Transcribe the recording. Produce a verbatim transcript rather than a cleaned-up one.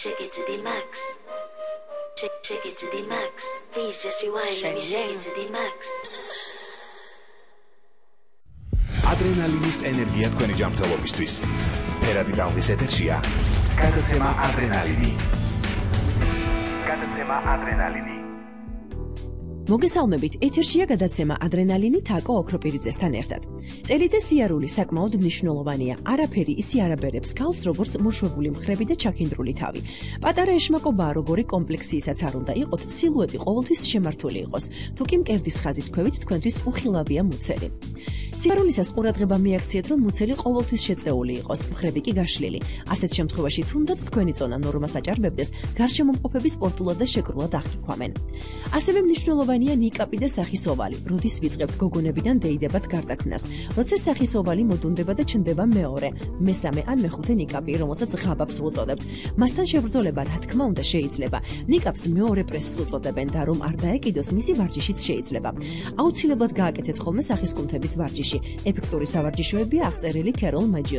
Take it to the max. Take, take it to the max. Please just rewind. Let me take it to the max. Adrenalinis ენერგია თქვენი ჯანმრთელობისთვის. ფერადი ტალღის ეთერშია. გადაცემა ადრენალინი. გადაცემა ადრენალინი. მოგესალმებით, ეთერშია გადაცემა ადრენალინი თაკო ოქროპირიძესთან ერთად. წელი და სიარული საკმაოდ მნიშვნელოვანია. არაფერი ისი არაბერებს ქალს, როგორც მოშვებული მხრები და ჩაქინდრული თავი. პატარა ეშმაკობაა, როგორი კომპლექსიისაც არ უნდა იყოთ, სილუეტი ყოველთვის შემართული იყოს. თუ კი მკერდის ხაზის ქვევით თქვენთვის უხილავია მუცელი. სიარულისას ყურადღება მიაქციეთ, რომ მუცელი ყოველთვის შეწეული იყოს, მხრები კი გაშლილი. ასეთ შემთხვევაში თუნდაც თქვენი წონა ნორმას აჭარბებდეს, გარშემომყოფები სპორტულად და შეკრულად აღიქვამენ. ასევე მნიშვნელოვანია ნიკაპი და სახის ოვალი. როდის ვიწყებთ გოგონებიდან დეიდებად გარდაქმნას. როცა სახის ოვალი მოდუნდება და ჩნდება მეორე, მესამე ან მეხუთე ნიკაპი, რომელსაც ღაბავს უწოდებთ. მასთან შებრძოლება, რა თქმა უნდა, შეიძლება. ნიკაპს მეორე პრესს უწოდებენ და რომ არ დაეკიდოს, მისი ვარჯიშიც შეიძლება. აუცილებლად გააკეთეთ ხოლმე სახის კუნთების ვარჯიში. ეფექტური სავარჯიშოებია აღწერილი ქეროლ მაჯიოს